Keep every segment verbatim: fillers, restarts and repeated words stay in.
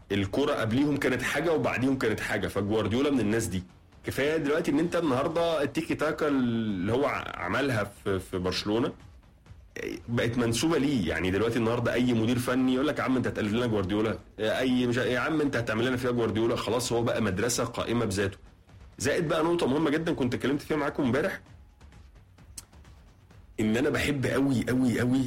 الكرة قبليهم كانت حاجة وبعديهم كانت حاجة. فجوارديولا من الناس دي. كفاية دلوقتي ان انت النهاردة التيكي تاكا اللي هو عملها في, في برشلونة بقت منسوبة ليه. يعني دلوقتي النهاردة اي مدير فني يقول لك يا عم انت هتقلد لنا جوارديولا، اي مش يا عم انت هتعمل لنا فيها جوارديولا. خلاص هو بقى مدرسة قائمة بذاته. زائد بقى نقطة مهمة جدا كنت اتكلمت فيها معاكم امبارح، ان انا بحب قوي قوي قوي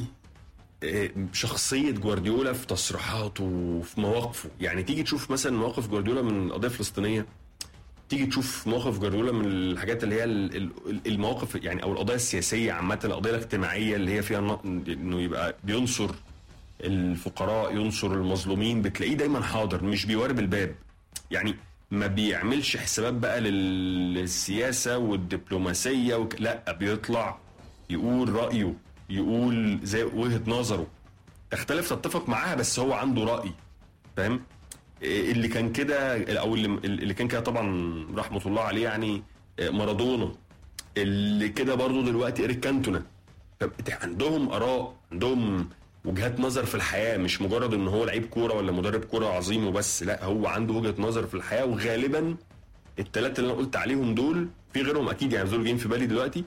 شخصية جوارديولا في تصريحاته وفي مواقفه. يعني تيجي تشوف مثلا مواقف جوارديولا من القضية الفلسطينية، تيجي تشوف مواقف جوارديولا من الحاجات اللي هي المواقف يعني او القضايا السياسية عامة، القضايا الاجتماعية اللي هي فيها انه يبقى بينصر الفقراء ينصر المظلومين، بتلاقيه دايما حاضر مش بيوارب الباب. يعني ما بيعملش حسابات بقى للسياسة والدبلوماسية وك... لا بيطلع يقول رأيه، يقول زي وجهة نظره، تختلف تتفق معاها بس هو عنده رأي. فاهم؟ اللي كان كده او اللي, اللي كان كده طبعا رحمة الله عليه يعني مارادونا، اللي كده برضو دلوقتي إريك كانتونا. عندهم آراء، عندهم وجهات نظر في الحياة، مش مجرد ان هو لعيب كورة ولا مدرب كورة عظيم وبس، لا هو عنده وجهة نظر في الحياة. وغالبا الثلاثة اللي انا قلت عليهم دول في غيرهم اكيد يعني دول جايين في بالي دلوقتي،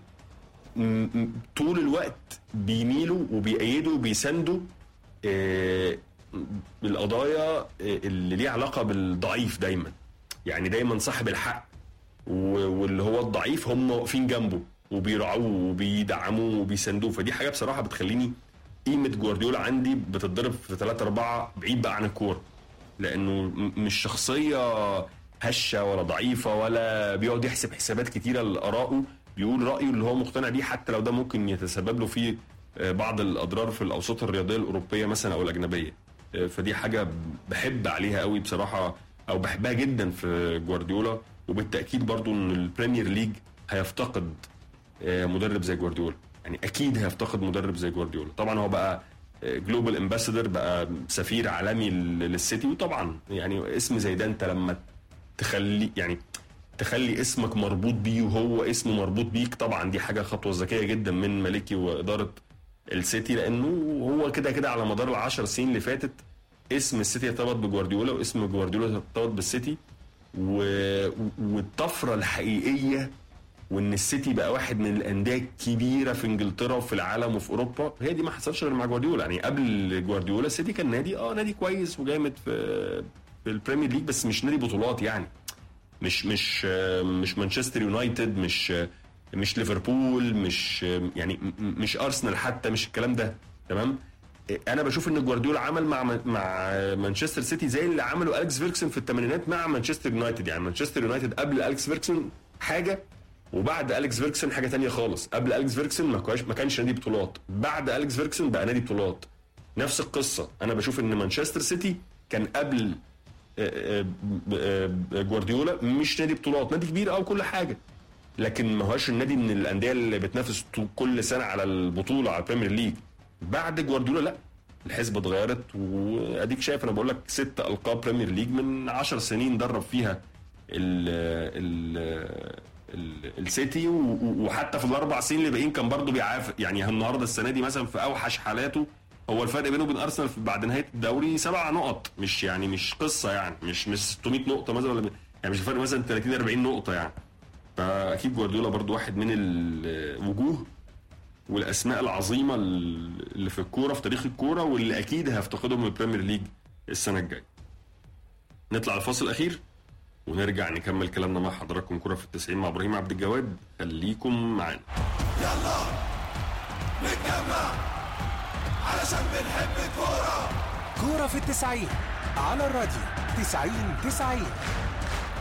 طول الوقت بيميلوا وبيأيدوا وبيساندوا آه القضايا اللي ليها علاقة بالضعيف دايما. يعني دايما صاحب الحق واللي هو الضعيف هم واقفين جنبه وبيرعوه وبيدعموه وبيساندوه. فدي حاجة بصراحة بتخليني قيمة جوارديولا عندي بتتضرب في ثلاثة أربعة بعيد بقى عن الكورة، لأنه مش شخصية هشة ولا ضعيفة ولا بيقعد يحسب حسابات كتيرة لآرائه، بيقول رأيه اللي هو مقتنع بيه حتى لو ده ممكن يتسبب له فيه بعض الأضرار في الأوساط الرياضية الأوروبية مثلا أو الأجنبية. فدي حاجة بحب عليها قوي بصراحة أو بحبها جدا في جوارديولا. وبالتأكيد برضو إن البريمير ليج هيفتقد مدرب زي جوارديولا، يعني اكيد هيفتقد مدرب زي جوارديولا. طبعا هو بقى جلوبال امباسادور، بقى سفير عالمي للسيتي، وطبعا يعني اسم زي ده انت لما تخلي يعني تخلي اسمك مربوط بيه وهو اسمه مربوط بيك، طبعا دي حاجه خطوه ذكيه جدا من مالكي واداره السيتي، لانه هو كده كده على مدار العشر سنين اللي فاتت اسم السيتي ارتبط بجوارديولا واسم جوارديولا ارتبط بالسيتي. و... والطفره الحقيقيه وان السيتي بقى واحد من الانديه الكبيره في انجلترا وفي العالم وفي اوروبا، هي دي ما حصلش غير مع جوارديولا. يعني قبل جوارديولا السيتي كان نادي اه نادي كويس وجامد في في البريمير ليج، بس مش نادي بطولات. يعني مش مش مش مانشستر يونايتد، مش مش ليفربول، مش يعني مش ارسنال حتى، مش الكلام ده. تمام. انا بشوف ان جوارديولا عمل مع مع مانشستر سيتي زي اللي عمله اليكس فيركسون في الثمانينات مع مانشستر يونايتد. يعني مانشستر يونايتد قبل اليكس فيركسون حاجه، وبعد أليكس فيركسون حاجه تانية خالص. قبل أليكس فيركسون ما كانش ما كانش نادي بطولات، بعد أليكس فيركسون بقى نادي بطولات. نفس القصه. انا بشوف ان مانشستر سيتي كان قبل جوارديولا مش نادي بطولات، نادي كبير او كل حاجه، لكن ما هوش النادي من الانديه اللي بتنافس كل سنه على البطوله على البريمير ليج. بعد جوارديولا لا، الحسبه اتغيرت، واديك شايف انا بقول لك ست القاب بريمير ليج من عشر سنين درب فيها ال ال السيتي، وحتى في الاربع سنين اللي باقيين كان برضه بيعافر. يعني النهارده السنه دي مثلا في اوحش حالاته هو الفرق بينه وبين ارسنال بعد نهايه الدوري سبع نقط، مش يعني مش قصه، يعني مش مش ستمية نقطه مثلا، ولا يعني مش الفرق مثلا ثلاثين أربعين نقطه يعني. فاكيد جوارديولا برضه واحد من الوجوه والاسماء العظيمه اللي في الكوره في تاريخ الكوره، واللي اكيد هيفتقدهم البريمير ليج السنه الجايه. نطلع الفاصل الاخير ونرجع نكمل كلامنا مع حضراتكم. كرة في التسعين مع ابراهيم عبد الجواد، خليكم معانا. يلا نتجمع علشان بنحب الكورة. كورة في التسعين على الراديو تسعين تسعين.